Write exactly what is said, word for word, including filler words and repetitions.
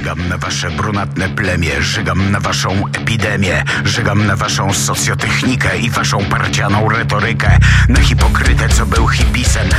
Żygam na wasze brunatne plemię, żygam na waszą epidemię, żygam na waszą socjotechnikę i waszą parcianą retorykę, na hipokrytę, co był hipisem,